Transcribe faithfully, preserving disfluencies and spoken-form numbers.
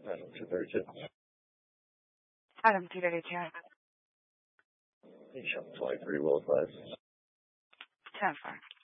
Item two thirty-two. Item two thirty-two. Shop twenty-three, Will advise. ten four.